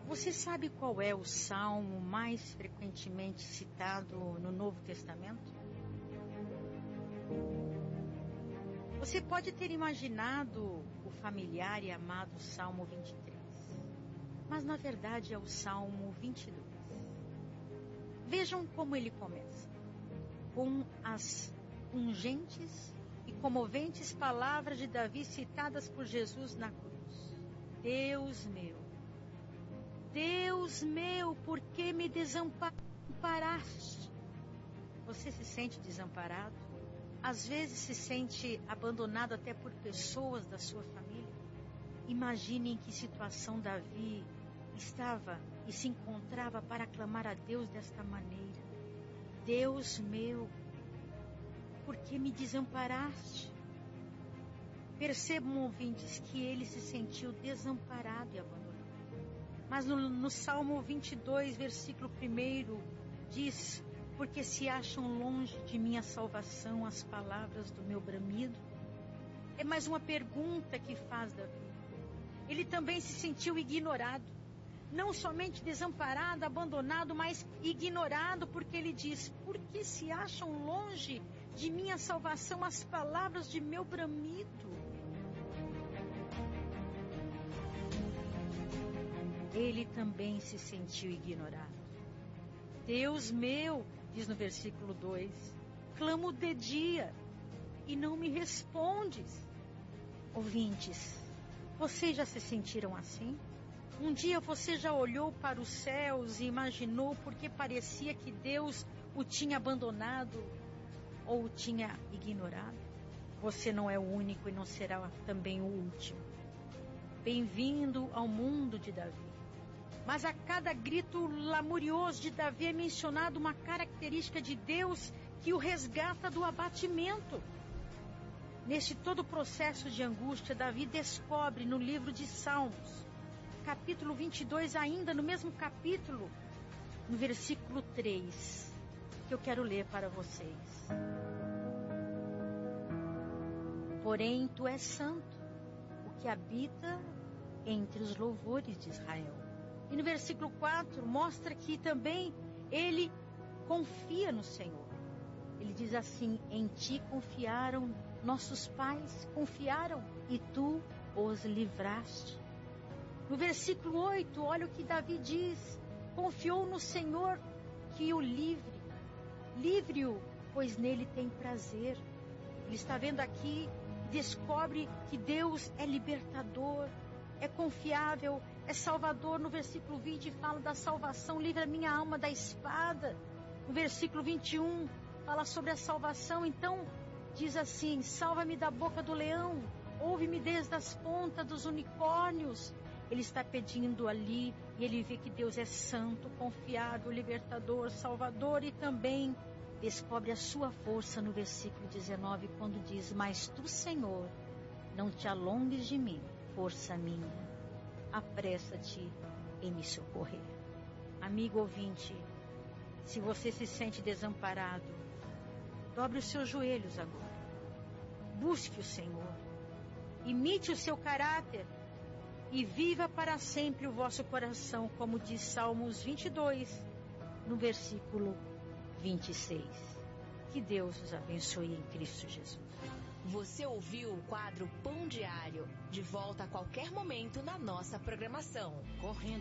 Você sabe qual é o salmo mais frequentemente citado no Novo Testamento? Você pode ter imaginado o familiar e amado Salmo 23, mas na verdade é o Salmo 22. Vejam como ele começa, com as pungentes e comoventes palavras de Davi citadas por Jesus na cruz. Deus meu, por que me desamparaste? Você se sente desamparado? Às vezes se sente abandonado até por pessoas da sua família? Imagine em que situação Davi estava e se encontrava para clamar a Deus desta maneira. Deus meu, por que me desamparaste? Percebam, ouvintes, que ele se sentiu desamparado e abandonado. Mas no Salmo 22, versículo 1, diz: porque se acham longe de minha salvação as palavras do meu bramido? É mais uma pergunta que faz Davi. Ele também se sentiu ignorado. Não somente desamparado, abandonado, mas ignorado, porque ele diz: porque se acham longe de minha salvação as palavras de meu bramido? Ele também se sentiu ignorado. Deus meu, diz no versículo 2, clamo de dia e não me respondes. Ouvintes, vocês já se sentiram assim? Um dia você já olhou para os céus e imaginou porque parecia que Deus o tinha abandonado ou o tinha ignorado? Você não é o único e não será também o último. Bem-vindo ao mundo de Davi. Mas a cada grito lamurioso de Davi é mencionada uma característica de Deus que o resgata do abatimento. Neste todo processo de angústia, Davi descobre no livro de Salmos, capítulo 22, ainda no mesmo capítulo, no versículo 3, que eu quero ler para vocês. Porém, tu és santo, o que habita entre os louvores de Israel. E no versículo 4 mostra que também ele confia no Senhor. Ele diz assim: em ti confiaram nossos pais, confiaram e tu os livraste. No versículo 8, olha o que Davi diz: confiou no Senhor que o livre-o, pois nele tem prazer. Ele está vendo aqui, descobre que Deus é libertador, é confiável, é salvador. No versículo 20 fala da salvação, livra minha alma da espada. No versículo 21 fala sobre a salvação. Então diz assim: salva-me da boca do leão, ouve-me desde as pontas dos unicórnios. Ele está pedindo ali e ele vê que Deus é santo, confiável, libertador, salvador, e também descobre a sua força no versículo 19, quando diz: mas tu, Senhor, não te alongues de mim, força minha, apressa-te em me socorrer. Amigo ouvinte, se você se sente desamparado, dobre os seus joelhos agora. Busque o Senhor, imite o seu caráter e viva para sempre o vosso coração, como diz Salmos 22, no versículo 26. Que Deus os abençoe em Cristo Jesus. Você ouviu o quadro Pão Diário, de volta a qualquer momento na nossa programação. Correndo.